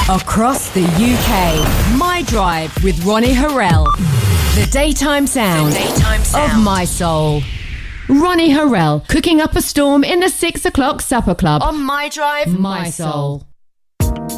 Across the UK, My Drive with Ronnie Harrell. The daytime sound, of my soul. Ronnie Harrell, cooking up a storm in the 6 o'clock supper club. On My Drive, My Soul.